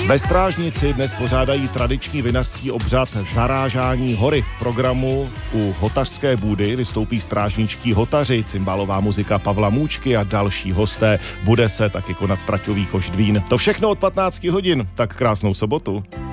Ve Strážnici dnes pořádají tradiční vinařský obřad Zarážání hory. V programu u Hotařské bůdy vystoupí strážničtí hotaři, cymbálová muzika Pavla Můčky a další hosté. Bude se taky konat traťový košdvín. To všechno od 15 hodin. Tak krásnou sobotu.